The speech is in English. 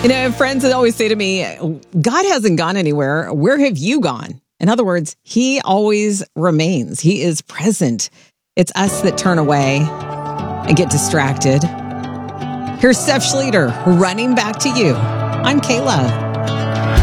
Friends always say to me, God hasn't gone anywhere. Where have you gone? In other words, he always remains. He is present. It's us that turn away and get distracted. Here's Steph Schlueter, Running Back to You. I'm Kayla.